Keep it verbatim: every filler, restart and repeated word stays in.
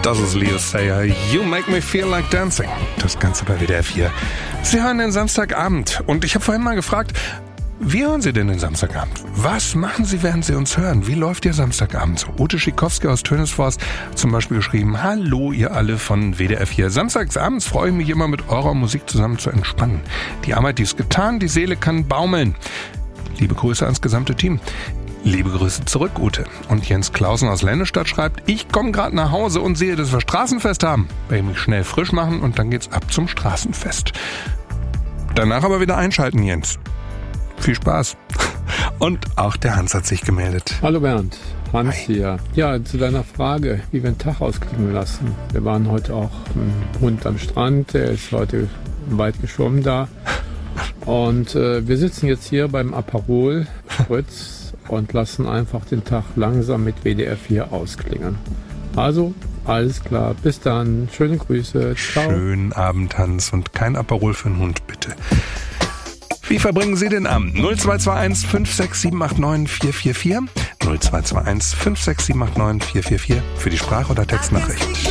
Das ist Leo Sayer. You make me feel like dancing. Das Ganze bei W D R vier. Sie hören den Samstagabend. Und ich habe vorhin mal gefragt, wie hören Sie denn den Samstagabend? Was machen Sie, während Sie uns hören? Wie läuft Ihr Samstagabend so? Ute Schikowski aus Tönisforst hat zum Beispiel geschrieben: Hallo ihr alle von W D R vier. Samstagsabends freue ich mich immer, mit eurer Musik zusammen zu entspannen. Die Arbeit, die ist getan, die Seele kann baumeln. Liebe Grüße ans gesamte Team. Liebe Grüße zurück, Ute. Und Jens Klausen aus Lennestadt schreibt: Ich komme gerade nach Hause und sehe, dass wir Straßenfest haben. Werde mich schnell frisch machen und dann geht's ab zum Straßenfest. Danach aber wieder einschalten, Jens. Viel Spaß. Und auch der Hans hat sich gemeldet. Hallo Bernd, Hans Hi. hier. Ja, zu deiner Frage, wie wir den Tag ausklingen lassen. Wir waren heute auch mit dem Hund am Strand, der ist heute weit geschwommen da. Und äh, wir sitzen jetzt hier beim Aperol Fritz und lassen einfach den Tag langsam mit W D R vier ausklingen. Also, alles klar, bis dann, schöne Grüße, ciao. Schönen Abend, Hans, und kein Aperol für den Hund, bitte. Wie verbringen Sie den Abend? null zwei zwei eins fünf sechs sieben acht neun vier vier vier null zwei zwei eins fünf sechs sieben acht neun vier vier vier für die Sprach- oder Textnachricht.